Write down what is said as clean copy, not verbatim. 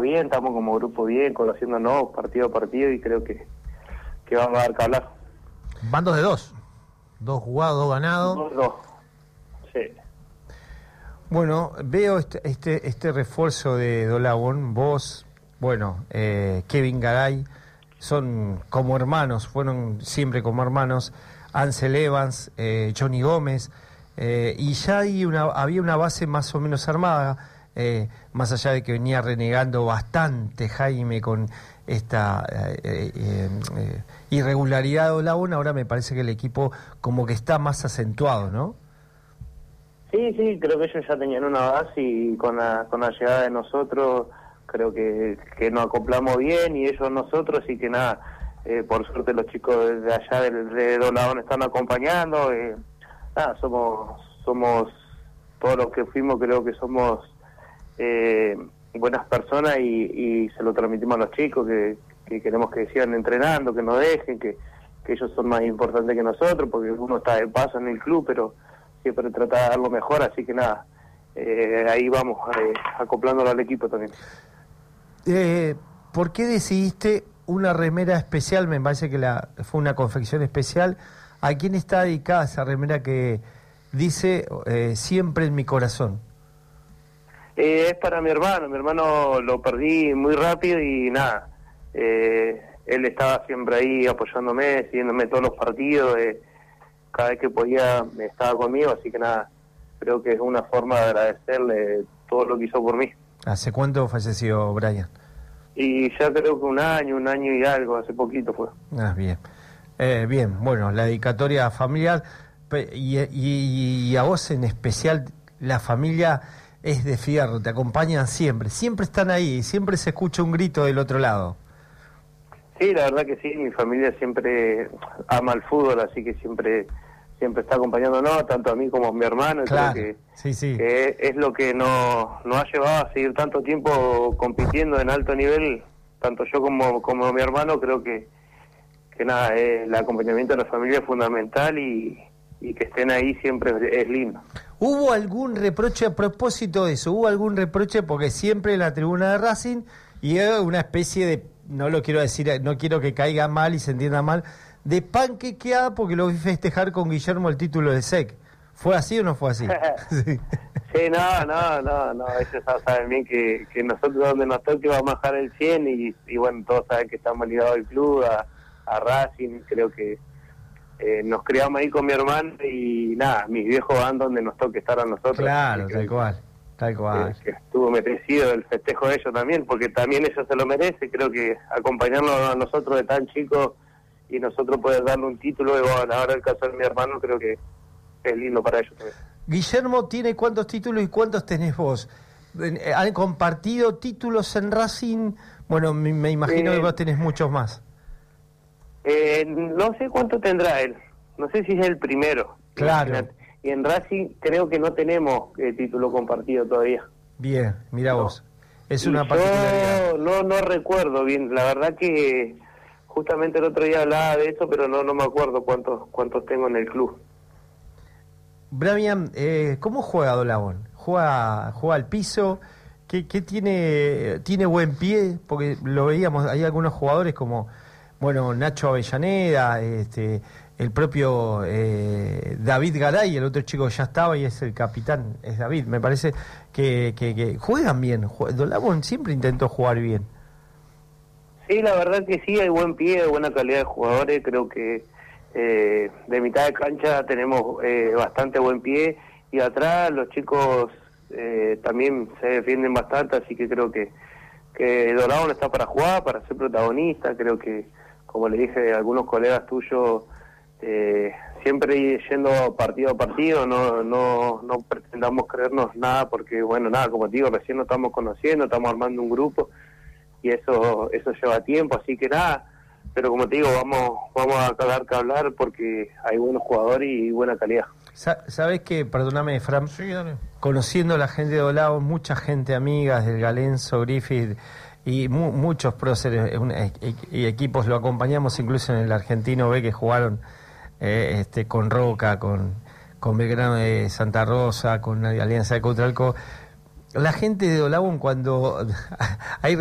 bien, estamos como grupo bien, conociéndonos partido a partido y creo que vamos a dar que hablar. Van 2 de 2. 2 jugados, 2 ganados. 2-2, sí. Bueno, veo este refuerzo de Dolabón. Vos, bueno, Kevin Garay, son como hermanos, fueron siempre como hermanos. Ansel Evans, Johnny Gómez, y ya había una base más o menos armada, más allá de que venía renegando bastante Jaime con esta irregularidad de Dolabón. Ahora me parece que el equipo como que está más acentuado, ¿no? Sí, creo que ellos ya tenían una base y con la llegada de nosotros creo que nos acoplamos bien y ellos nosotros, y que nada, por suerte los chicos de allá de Dolabón están acompañando. Nada, somos todos los que fuimos, creo que somos buenas personas y se lo transmitimos a los chicos, que queremos que sigan entrenando, que no dejen, que ellos son más importantes que nosotros, porque uno está de paso en el club, pero siempre trata de dar lo mejor, así que nada, ahí vamos, acoplándolo al equipo también. ¿Por qué decidiste una remera especial? Me parece que fue una confección especial. ¿A quién está dedicada esa remera que dice siempre en mi corazón? Es para mi hermano lo perdí muy rápido y nada, él estaba siempre ahí apoyándome, siguiéndome todos los partidos, cada vez que podía estaba conmigo, así que nada, creo que es una forma de agradecerle todo lo que hizo por mí. ¿Hace cuánto falleció Brian? Y ya creo que un año y algo, hace poquito fue. Bien. Bien, bueno, la dedicatoria familiar, y a vos en especial, la familia es de fierro, te acompañan siempre están ahí, siempre se escucha un grito del otro lado. Sí, la verdad que sí, mi familia siempre ama el fútbol, así que siempre está acompañándonos, tanto a mí como a mi hermano. Claro, creo sí. que es lo que nos ha llevado a seguir tanto tiempo compitiendo en alto nivel, tanto yo como mi hermano. Creo que nada, el acompañamiento de la familia es fundamental y que estén ahí siempre es lindo. ¿Hubo algún reproche a propósito de eso? ¿Hubo algún reproche? Porque siempre en la tribuna de Racing, y es una especie de, no lo quiero decir, no quiero que caiga mal y se entienda mal, de panquequeada porque lo vi festejar con Guillermo el título de SEC. ¿Fue así o no fue así? Sí, no, ellos saben bien que nosotros donde nos toque vamos a bajar el 100 y bueno, todos saben que estamos ligados al club, a Racing. Creo que nos criamos ahí con mi hermano y nada, mis viejos van donde nos toque estar a nosotros. Claro, tal cual. Que estuvo merecido el festejo de ellos también, porque también ellos se lo merecen. Creo que acompañarnos a nosotros de tan chicos y nosotros poder darle un título, y bueno, ahora el caso de mi hermano, creo que es lindo para ellos también. Guillermo tiene ¿cuántos títulos y cuántos tenés vos? ¿Han compartido títulos en Racing? Bueno, me imagino que vos tenés muchos más. No sé cuánto tendrá él, no sé si es el primero. Claro. Imagínate. Y en Racing creo que no tenemos título compartido todavía. Bien, mira vos, es y una particularidad. No recuerdo bien, la verdad que justamente el otro día hablaba de eso, pero no me acuerdo cuántos tengo en el club. Brian, ¿cómo juega Dolabón? ¿Juega al piso? ¿Qué tiene buen pie? Porque lo veíamos, hay algunos jugadores como, bueno, Nacho Avellaneda, el propio David Garay, el otro chico ya estaba y es el capitán, es David. Me parece que juegan bien. Dolabón siempre intentó jugar bien. Sí, la verdad que sí, hay buen pie, hay buena calidad de jugadores. Creo que de mitad de cancha tenemos bastante buen pie, y atrás los chicos también se defienden bastante, así que creo que Dolabón está para jugar, para ser protagonista. Creo que, como le dije a algunos colegas tuyos, siempre yendo partido a partido, no pretendamos creernos nada, porque bueno, nada, como te digo, recién nos estamos conociendo, estamos armando un grupo y eso lleva tiempo, así que nada, pero como te digo, vamos a dar que hablar porque hay buenos jugadores y buena calidad. ¿Sabes qué? Perdóname, Fran. Sí, dale. Conociendo a la gente de Dolabón, mucha gente amiga, del Galenzo, Griffith y muchos próceres y equipos, lo acompañamos incluso en el Argentino B, que jugaron con Roca, con Belgrano de Santa Rosa, con Alianza de Cautralco. La gente de Dolabón, cuando hay